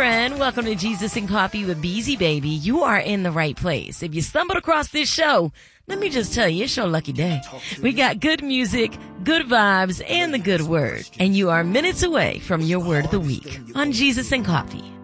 friend. Welcome to Jesus and Coffee with Beezy Baby. You are in the right place. If you stumbled across this show, let me just tell you, it's your lucky day. We got good music, good vibes, and the good word. And you are minutes away from your word of the week on Jesus and Coffee.